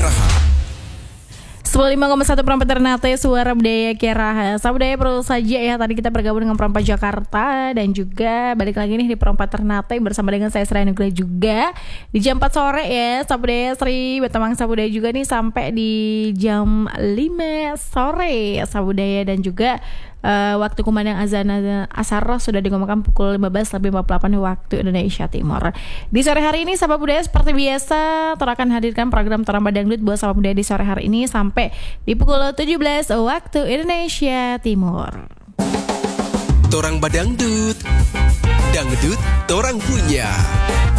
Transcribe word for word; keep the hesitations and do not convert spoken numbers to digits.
Keraha. sembilan puluh lima koma satu Perempat Ternate, Suara Budaya Keraha. Sahabat budaya perlu saja ya, tadi kita bergabung dengan Perempat Jakarta dan juga balik lagi nih di Perempat Ternate bersama dengan saya Sri Anugrah juga di jam empat sore ya. Sahabat budaya Sri bertemang sahabat budaya juga nih sampai di jam lima sore sahabat budaya, dan juga Uh, waktu kumandang azan asar sudah digomongkan pukul lima belas lebih empat puluh delapan waktu Indonesia Timur. Di sore hari ini sahabat budaya seperti biasa Tora akan hadirkan program Torang Dangdut buat sahabat budaya di sore hari ini sampai di pukul tujuh belas waktu Indonesia Timur. Torang Badangdut, dangdut torang punya.